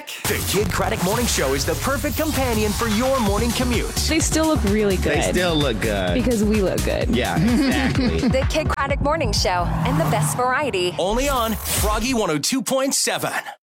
Check. The Kid Craddock Morning Show is the perfect companion for your morning commute. They still look really good. They still look good. Because we look good. Yeah, exactly. The Kid Craddock Morning Show and the best variety. Only on Froggy 102.7.